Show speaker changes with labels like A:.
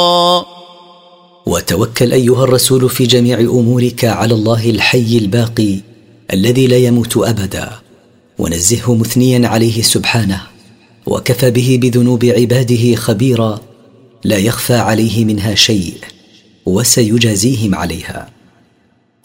A: وتوكل أيها الرسول في جميع أمورك على الله الحي الباقي الذي لا يموت أبدا، ونزهه مثنيا عليه سبحانه، وكفى به بذنوب عباده خبيرا لا يخفى عليه منها شيء، وسيجازيهم عليها.